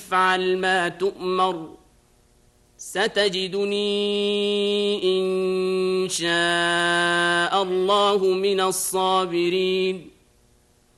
افعل ما تؤمر ستجدني إن شاء الله من الصابرين